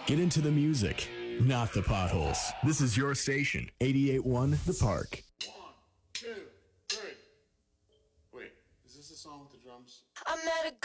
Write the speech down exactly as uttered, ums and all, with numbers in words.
Get into the music, not the potholes. This is your station, eighty-eight point one The Park. One, two, three. Wait, is this the song with the drums? I met a